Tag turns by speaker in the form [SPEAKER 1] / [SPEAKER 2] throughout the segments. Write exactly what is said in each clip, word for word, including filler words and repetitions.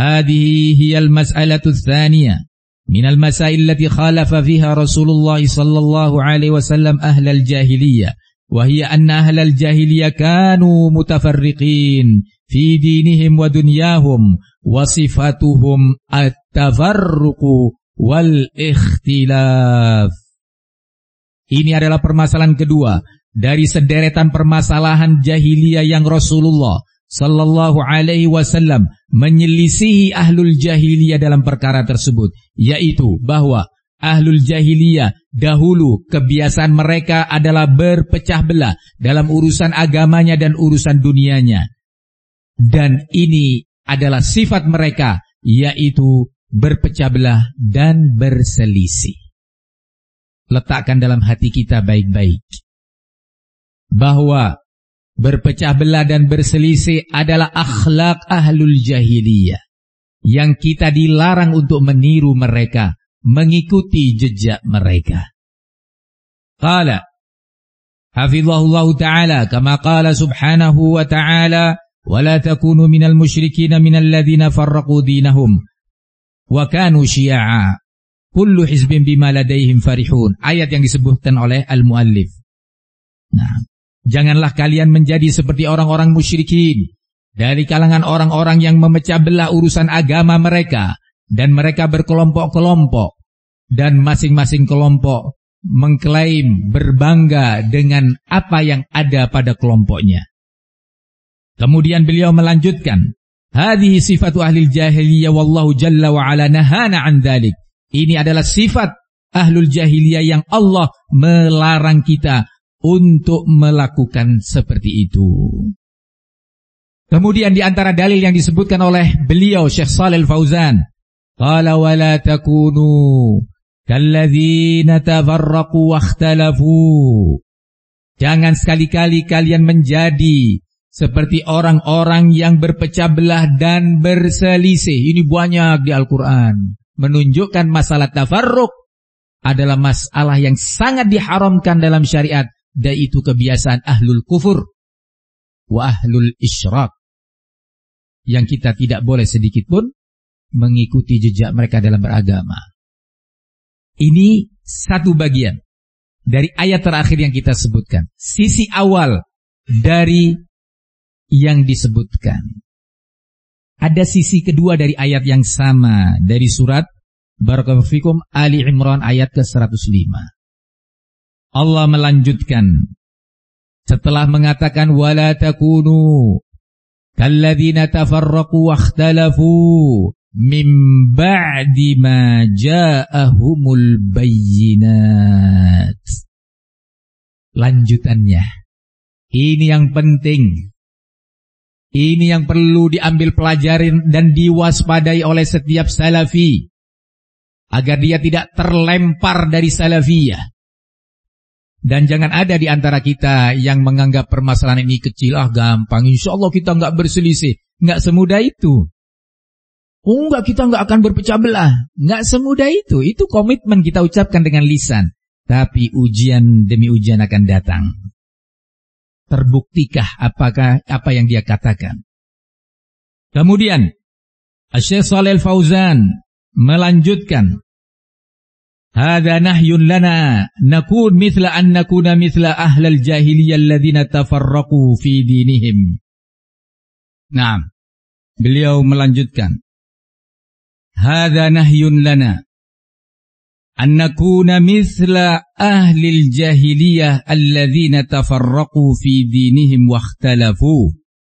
[SPEAKER 1] Hadhihi hiyal mas'alatu tsaniyah minal masail allati khalafa fiha Rasulullah sallallahu alaihi wasallam ahlal jahiliyah wa hiya anna ahlal jahiliyah kanu mutafarriqin fi dinihim wa dunyahum wa sifatuhum at-tafarruqu wal ikhtilaf. Ini adalah permasalahan kedua dari sederetan permasalahan jahiliyah yang Rasulullah sallallahu alaihi wasallam menyelisihi ahlul jahiliyah dalam perkara tersebut, yaitu bahwa ahlul jahiliyah dahulu kebiasaan mereka adalah berpecah belah dalam urusan agamanya dan urusan dunianya. Dan ini adalah sifat mereka, yaitu berpecah belah dan berselisih. Letakkan dalam hati kita baik-baik bahwa berpecah belah dan berselisih adalah akhlak ahlul jahiliyah yang kita dilarang untuk meniru mereka, mengikuti jejak mereka. Qala hafizahullahu ta'ala kama qala subhanahu wa ta'ala wa la takunu minal musyrikin minal ladzina farraqu dinahum wa kanu syi'a kullu hizbin bima ladaihim farihun. Ayat yang disebutkan oleh al-muallif. Nah, janganlah kalian menjadi seperti orang-orang musyrikin dari kalangan orang-orang yang memecah belah urusan agama mereka, dan mereka berkelompok-kelompok, dan masing-masing kelompok mengklaim berbangga dengan apa yang ada pada kelompoknya. Kemudian beliau melanjutkan, hadhihi sifatu ahlil jahiliyah wallahu jalla wa ala nahana an dzalik. Ini adalah sifat ahlul jahiliyah yang Allah melarang kita untuk melakukan seperti itu. Kemudian di antara dalil yang disebutkan oleh beliau Syekh Shalih Al-Fauzan, qala wa la takunu kalladzina tafarraqu wakhtalafu. Jangan sekali-kali kalian menjadi seperti orang-orang yang berpecah belah dan berselisih. Ini banyak di Al-Qur'an menunjukkan masalah tafarruq adalah masalah yang sangat diharamkan dalam syariat. Dan itu kebiasaan ahlul kufur wa ahlul isyrak, yang kita tidak boleh sedikit pun mengikuti jejak mereka dalam beragama. Ini satu bagian dari ayat terakhir yang kita sebutkan, sisi awal dari yang disebutkan. Ada sisi kedua dari ayat yang sama dari surat Barakallahu Fikum Ali Imran ayat ke seratus lima. Allah melanjutkan setelah mengatakan wala takunu kalladzina tafarraqu wakhtalafu min ba'di ma ja'ahumul bayyinat. Lanjutannya, ini yang penting, ini yang perlu diambil pelajaran dan diwaspadai oleh setiap salafi agar dia tidak terlempar dari salafiyah. Dan jangan ada di antara kita yang menganggap permasalahan ini kecil, ah gampang, insya Allah kita nggak berselisih. Nggak semudah itu. Oh enggak, kita nggak akan berpecah belah. Nggak semudah itu. Itu komitmen kita ucapkan dengan lisan. Tapi ujian demi ujian akan datang. Terbuktikah apakah apa yang dia katakan? Kemudian Syekh Shalih Al-Fauzan melanjutkan, hadza nahyun lana nakun mithla an nakuna mithla ahlal jahiliyah alladzina tafarraqu fi dinihim. Nah, beliau melanjutkan, hadza nahyun lana an nakuna mithla ahlil jahiliyah alladzina tafarraqu fi dinihim wakhtalafu.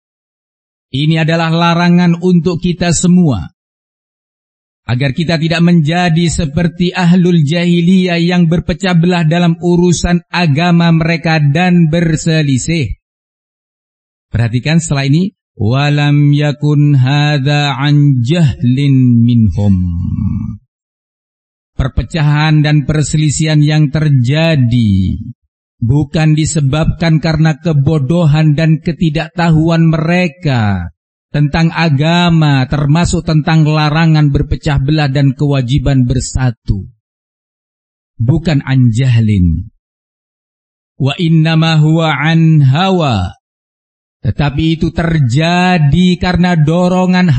[SPEAKER 1] Ini adalah larangan untuk kita semua agar kita tidak menjadi seperti ahlul jahiliyah yang berpecah belah dalam urusan agama mereka dan berselisih. Perhatikan setelah ini, walam yakun hadza an jahlin minhum. Perpecahan dan perselisihan yang terjadi bukan disebabkan karena kebodohan dan ketidaktahuan mereka tentang agama, termasuk tentang larangan berpecah belah dan kewajiban bersatu. Bukan an jahlin. Wa innama huwa an hawa. Tetapi itu terjadi karena dorongan